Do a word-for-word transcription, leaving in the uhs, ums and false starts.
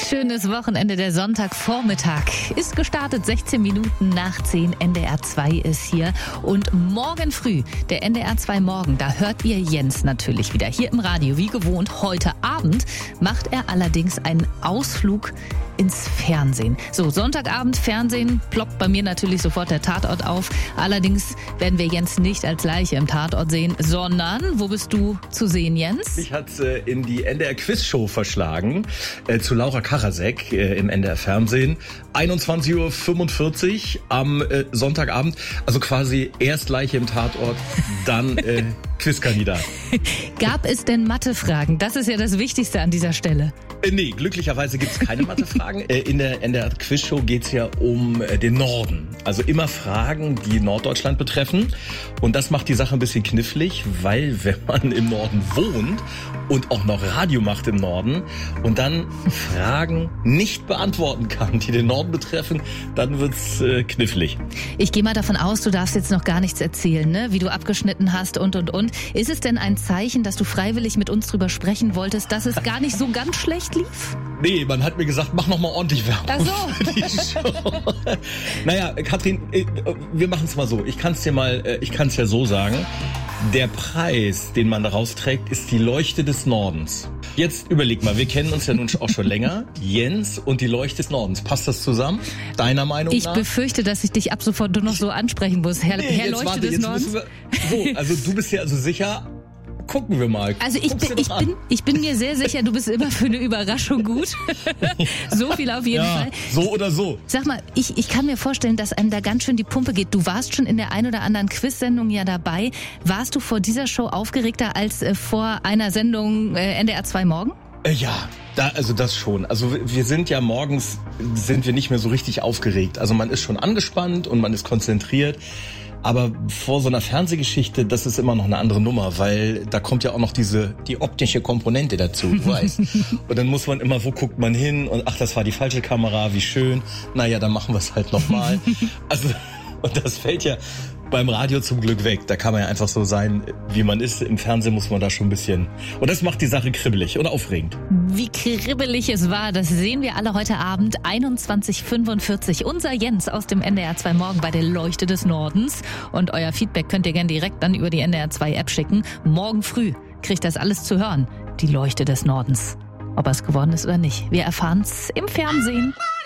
Schönes Wochenende, der Sonntagvormittag ist gestartet, sechzehn Minuten nach zehn, N D R zwei ist hier und morgen früh, der N D R zwei Morgen, da hört ihr Jens natürlich wieder hier im Radio, wie gewohnt. Heute Abend macht er allerdings einen Ausflug ins Fernsehen. So, Sonntagabend Fernsehen, ploppt bei mir natürlich sofort der Tatort auf. Allerdings werden wir Jens nicht als Leiche im Tatort sehen, sondern, wo bist du zu sehen, Jens? Ich hat äh, in die N D R Quizshow verschlagen, äh, zu Laura Karasek äh, im N D R Fernsehen. einundzwanzig Uhr fünfundvierzig am äh, Sonntagabend, also quasi erst Leiche im Tatort, dann äh, Quizkandidat. Gab es denn Mathefragen? Das ist ja das Wichtigste an dieser Stelle. Äh, nee, glücklicherweise gibt's keine Mathefragen. Äh, in der N D R Quizshow geht's ja um äh, den Norden. Also immer Fragen, die Norddeutschland betreffen. Und das macht die Sache ein bisschen knifflig, weil wenn man im Norden wohnt und auch noch Radio macht im Norden und dann Fragen nicht beantworten kann, die den Norden betreffen, dann wird's äh, knifflig. Ich gehe mal davon aus, du darfst jetzt noch gar nichts erzählen, ne? Wie du abgeschnitten hast und, und, und. Ist es denn ein Zeichen, dass du freiwillig mit uns drüber sprechen wolltest, dass es gar nicht so ganz schlecht lief? Nee, man hat mir gesagt, mach noch mal ordentlich Werbung Ach so. für die Show. Naja, Katrin, wir machen es mal so. Ich kann es dir mal, ich kann es ja so sagen. Der Preis, den man daraus trägt, ist die Leuchte des Nordens. Jetzt überleg mal, wir kennen uns ja nun auch schon länger. Jens und die Leuchte des Nordens. Passt das zusammen? Deiner Meinung ich nach? Ich befürchte, dass ich dich ab sofort nur noch so ansprechen muss. Herr, nee, Herr Leuchte warte, des Nordens. Wir, so, also du bist ja also sicher. Gucken wir mal. Also ich bin, ich, bin, ich bin mir sehr sicher, du bist immer für eine Überraschung gut. So viel auf jeden ja, Fall. So oder so. Sag mal, ich, ich kann mir vorstellen, dass einem da ganz schön die Pumpe geht. Du warst schon in der ein oder anderen Quiz-Sendung ja dabei. Warst du vor dieser Show aufgeregter als äh, vor einer Sendung äh, N D R zwei Morgen? Äh, ja, da, also das schon. Also wir sind ja morgens, sind wir nicht mehr so richtig aufgeregt. Also man ist schon angespannt und man ist konzentriert. Aber vor so einer Fernsehgeschichte, das ist immer noch eine andere Nummer, weil da kommt ja auch noch diese die optische Komponente dazu, du weißt. Und dann muss man immer, wo guckt man hin? Und ach, das war die falsche Kamera, wie schön. Naja, dann machen wir es halt nochmal. Also, und das fällt ja beim Radio zum Glück weg. Da kann man ja einfach so sein, wie man ist. Im Fernsehen muss man da schon ein bisschen... Und das macht die Sache kribbelig und aufregend. Wie kribbelig es war, das sehen wir alle heute Abend. einundzwanzig Uhr fünfundvierzig. Unser Jens aus dem N D R zwei Morgen bei der Leuchte des Nordens. Und euer Feedback könnt ihr gerne direkt dann über die N D R zwei App schicken. Morgen früh kriegt das alles zu hören. Die Leuchte des Nordens. Ob er es geworden ist oder nicht. Wir erfahren es im Fernsehen.